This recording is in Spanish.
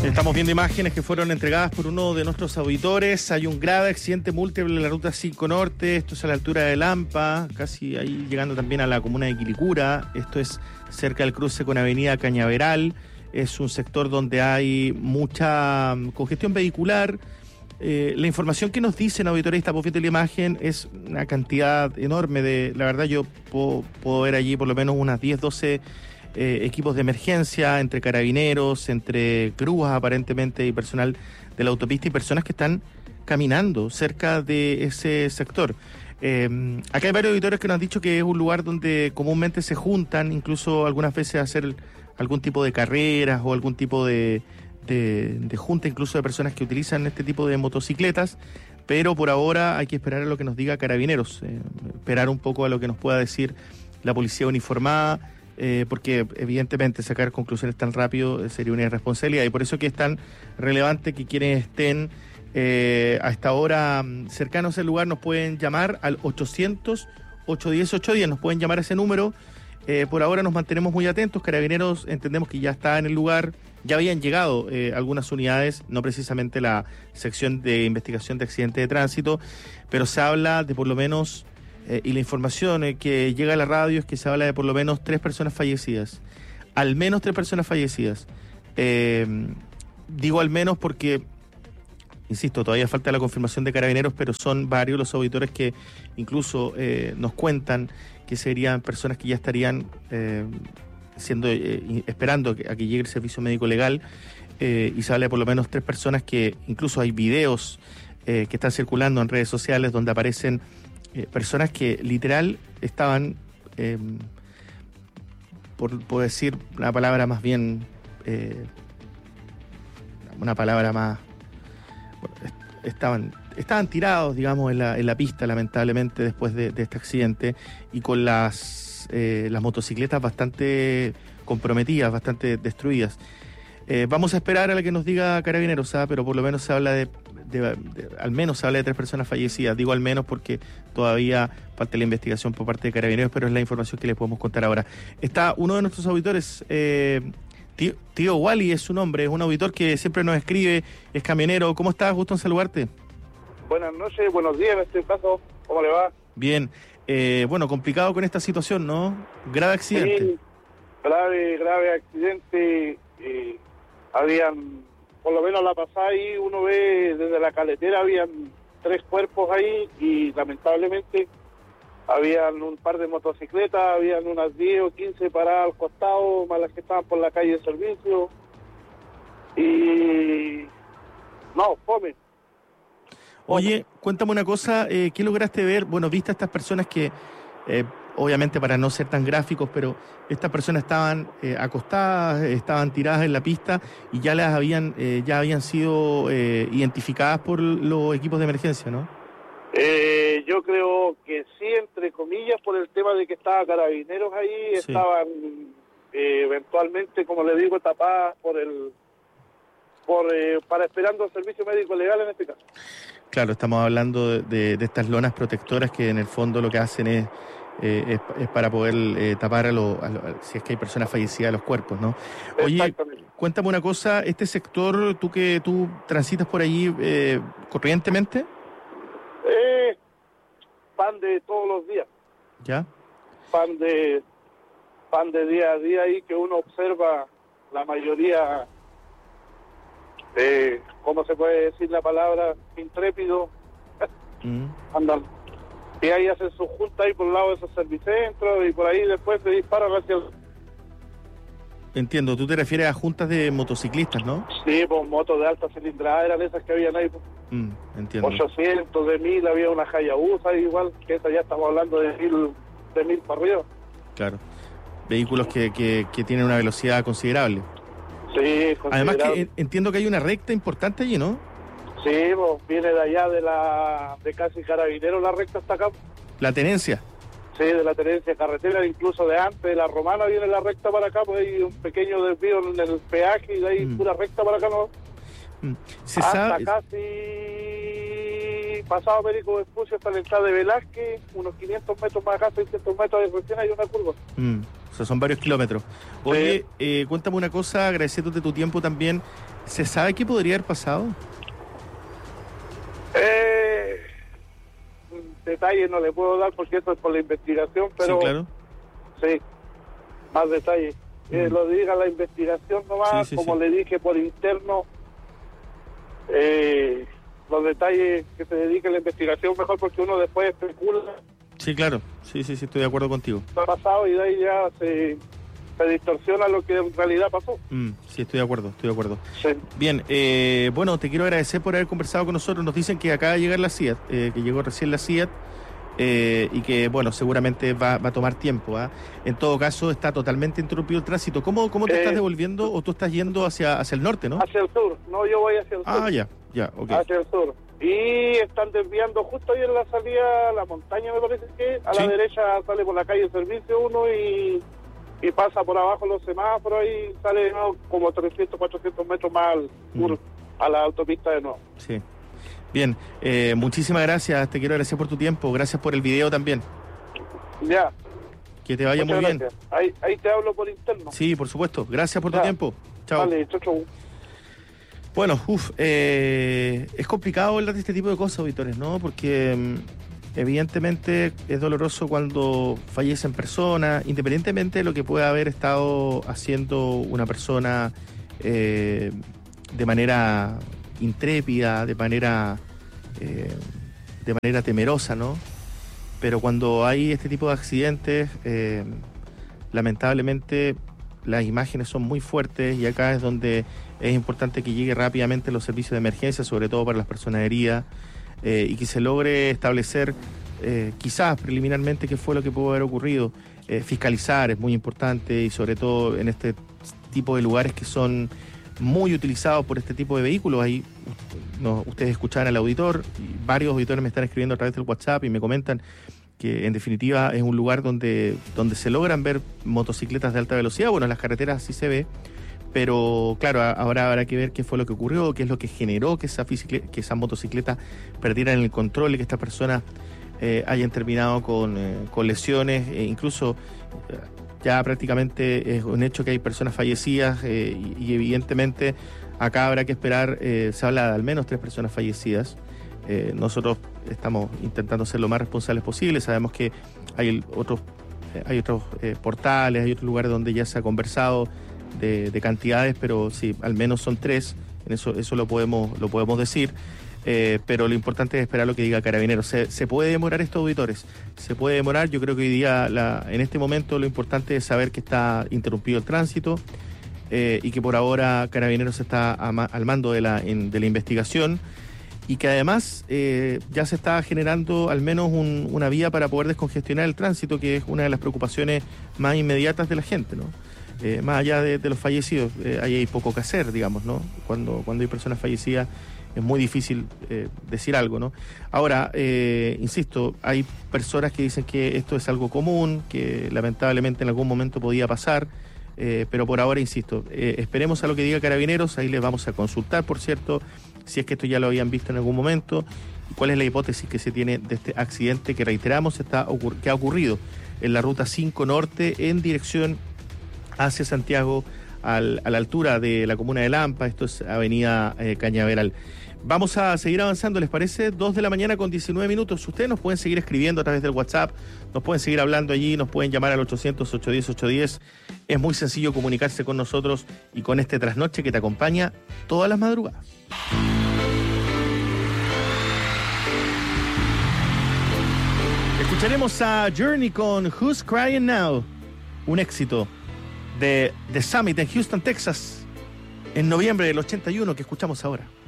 Estamos viendo imágenes que fueron entregadas por uno de nuestros auditores. Hay un grave accidente múltiple en la ruta 5 Norte. Esto es a la altura de Lampa, casi ahí llegando también a la comuna de Quilicura. Esto es cerca del cruce con Avenida Cañaveral. Es un sector donde hay mucha congestión vehicular. La información que nos dicen auditores, estamos viendo la imagen, es una cantidad enorme de... La verdad yo puedo ver allí por lo menos unas 10, 12... equipos de emergencia, entre carabineros, entre grúas aparentemente y personal de la autopista y personas que están caminando cerca de ese sector. Acá hay varios auditores que nos han dicho que es un lugar donde comúnmente se juntan, incluso algunas veces a hacer algún tipo de carreras o algún tipo de junta, incluso de personas que utilizan este tipo de motocicletas, pero por ahora hay que esperar a lo que nos diga Carabineros, esperar un poco a lo que nos pueda decir la policía uniformada, porque evidentemente sacar conclusiones tan rápido sería una irresponsabilidad, y por eso que es tan relevante que quienes estén a esta hora cercanos al lugar nos pueden llamar al 800-810-810, nos pueden llamar a ese número. Por ahora nos mantenemos muy atentos. Carabineros entendemos que ya está en el lugar, ya habían llegado algunas unidades, no precisamente la sección de investigación de accidentes de tránsito, pero se habla de por lo menos... y la información que llega a la radio es que se habla de por lo menos 3 personas fallecidas. Al menos 3 personas fallecidas. Digo al menos porque, insisto, todavía falta la confirmación de Carabineros, pero son varios los auditores que incluso nos cuentan que serían personas que ya estarían esperando a que llegue el servicio médico legal, y se habla de por lo menos 3 personas que incluso hay videos que están circulando en redes sociales donde aparecen personas que literal estaban, por decir una palabra más bien, una palabra más, estaban tirados, digamos, en la pista, lamentablemente, después de este accidente, y con las motocicletas bastante comprometidas, bastante destruidas. Vamos a esperar a la que nos diga Carabineros, pero por lo menos se habla al menos se habla de 3 personas fallecidas. Digo al menos porque todavía falta la investigación por parte de Carabineros, pero es la información que les podemos contar ahora. Está uno de nuestros auditores, tío Wally es su nombre, es un auditor que siempre nos escribe, es camionero. ¿Cómo estás? Gusto en saludarte. Buenas noches, buenos días en este caso. ¿Cómo le va? Bien. Bueno, complicado con esta situación, ¿no? Grave accidente. Sí, grave accidente. Habían... Por lo menos la pasada ahí, uno ve desde la caletera, habían 3 cuerpos ahí y lamentablemente habían un par de motocicletas, habían unas 10 o 15 paradas al costado, más las que estaban por la calle de servicio. Y... no, fome. Oye, cuéntame una cosa, ¿qué lograste ver? Bueno, viste a estas personas que... obviamente para no ser tan gráficos, pero estas personas estaban acostadas, estaban tiradas en la pista y ya habían sido identificadas por los equipos de emergencia, ¿no? Yo creo que sí, entre comillas, por el tema de que estaban Carabineros ahí, sí. Estaban eventualmente, como le digo, tapadas para esperando el servicio médico legal en este caso. Claro, estamos hablando de estas lonas protectoras que en el fondo lo que hacen es para poder tapar si es que hay personas fallecidas, los cuerpos, ¿no? Oye, cuéntame una cosa, este sector, tú transitas por allí corrientemente. Pan de todos los días. ¿Ya? Pan de día a día ahí que uno observa la mayoría, ¿cómo se puede decir la palabra? Intrépido. Andan. Y ahí hacen su junta ahí por el lado de esos servicentros y por ahí después se disparan hacia el... Entiendo, tú te refieres a juntas de motociclistas, ¿no? Sí, pues motos de alta cilindrada eran esas que habían ahí. Pues. Entiendo. 800, de 1000, había una Hayabusa igual, que esa ya estamos hablando de 1000 para arriba. Claro, vehículos que tienen una velocidad considerable. Sí, considerable. Además que entiendo que hay una recta importante allí, ¿no? Sí, pues viene de allá de casi Carabineros la recta hasta acá. ¿La Tenencia? Sí, de la Tenencia carretera, incluso de antes, de la Romana viene la recta para acá, pues hay un pequeño desvío en el peaje y de ahí pura recta para acá, ¿no? Hasta casi pasado Américo Vespucio hasta la entrada de Velázquez, unos 500 metros más acá, 600 metros de recién hay una curva. O sea, son varios kilómetros. Oye, cuéntame una cosa, agradeciéndote tu tiempo también. ¿Se sabe qué podría haber pasado? Detalles no le puedo dar porque eso es por la investigación, pero... Sí, claro. Sí, más detalles. Lo diga la investigación nomás, como le dije por interno, los detalles que se dedique a la investigación mejor porque uno después especula. Sí, claro, sí, estoy de acuerdo contigo. Ha pasado y de ahí ya se distorsiona lo que en realidad pasó. Sí, estoy de acuerdo. Sí. Bien, bueno, te quiero agradecer por haber conversado con nosotros. Nos dicen que acaba de llegar la SIAT, que llegó recién la SIAT. Y que, bueno, seguramente va a tomar tiempo. En todo caso, está totalmente interrumpido el tránsito. ¿Cómo te estás devolviendo o tú estás yendo hacia el norte, no? Hacia el sur. No, yo voy hacia el sur. Ya, ok. Hacia el sur. Y están desviando justo ahí en la salida a la montaña, me parece que a la derecha sale por la calle Servicio 1 y pasa por abajo los semáforos y sale como 300, 400 metros más al sur, a la autopista de nuevo. Sí. Bien, muchísimas gracias, te quiero agradecer por tu tiempo, gracias por el video también. Ya. Que te vaya muy bien. Ahí te hablo por interno. Sí, por supuesto, gracias por tu tiempo. Chao. Vale, chau. Bueno, es complicado hablar de este tipo de cosas, auditores, ¿no? Porque evidentemente es doloroso cuando fallecen personas, independientemente de lo que pueda haber estado haciendo una persona de manera intrépida, de manera temerosa, ¿no? Pero cuando hay este tipo de accidentes, lamentablemente las imágenes son muy fuertes y acá es donde es importante que llegue rápidamente los servicios de emergencia, sobre todo para las personas heridas, y que se logre establecer quizás preliminarmente qué fue lo que pudo haber ocurrido. Fiscalizar es muy importante y sobre todo en este tipo de lugares que son muy utilizados por este tipo de vehículos. Ahí ustedes escuchaban al auditor, y varios auditores me están escribiendo a través del WhatsApp y me comentan que en definitiva es un lugar donde se logran ver motocicletas de alta velocidad. Bueno, en las carreteras sí se ve, pero claro, ahora habrá que ver qué fue lo que ocurrió, qué es lo que generó que esas motocicletas perdieran el control y que estas personas hayan terminado con lesiones, incluso ya prácticamente es un hecho que hay personas fallecidas y evidentemente acá habrá que esperar, se habla de al menos 3 personas fallecidas. Nosotros estamos intentando ser lo más responsables posible, sabemos que hay otros portales, hay otros lugares donde ya se ha conversado de cantidades, pero sí, al menos son 3, eso lo podemos decir. Pero lo importante es esperar lo que diga Carabineros. ¿Se puede demorar esto, auditores? Se puede demorar. Yo creo que hoy día, en este momento, lo importante es saber que está interrumpido el tránsito y que por ahora Carabineros está al mando de la investigación y que además ya se está generando al menos una vía para poder descongestionar el tránsito, que es una de las preocupaciones más inmediatas de la gente, ¿no? Más allá de los fallecidos, ahí hay poco que hacer, digamos, ¿no? Cuando hay personas fallecidas es muy difícil decir algo, ¿no? Ahora, insisto, hay personas que dicen que esto es algo común, que lamentablemente en algún momento podía pasar, pero por ahora, insisto, esperemos a lo que diga Carabineros, ahí les vamos a consultar, por cierto, si es que esto ya lo habían visto en algún momento, y cuál es la hipótesis que se tiene de este accidente que reiteramos que ha ocurrido en la ruta 5 Norte en dirección hacia Santiago, a la altura de la comuna de Lampa. Esto es avenida Cañaveral. Vamos a seguir avanzando, ¿les parece? 2 de la mañana con 19 minutos. Ustedes nos pueden seguir escribiendo a través del WhatsApp, nos pueden seguir hablando allí, nos pueden llamar al 800-810-810. Es muy sencillo comunicarse con nosotros y con este trasnoche que te acompaña todas las madrugadas. Escucharemos a Journey con Who's Crying Now, un éxito de The Summit en Houston, Texas, en noviembre del 81 que escuchamos ahora.